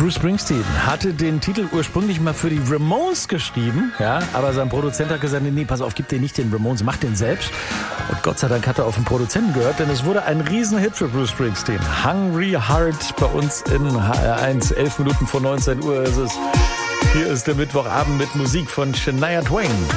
Bruce Springsteen hatte den Titel ursprünglich mal für die Ramones geschrieben, ja, aber sein Produzent hat gesagt, nee, pass auf, gib den nicht den Ramones, mach den selbst. Und Gott sei Dank hat er auf den Produzenten gehört, denn es wurde ein Riesenhit für Bruce Springsteen. Hungry Heart bei uns in HR1, 11 Minuten vor 19 Uhr ist es. Hier ist der Mittwochabend mit Musik von Shania Twain.